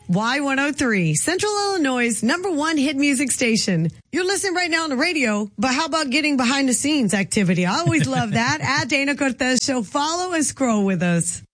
Y103, Central Illinois' #1 hit music station. You're listening right now on the radio, but how about getting behind the scenes activity? I always love that. At Dana Cortez Show, follow and scroll with us.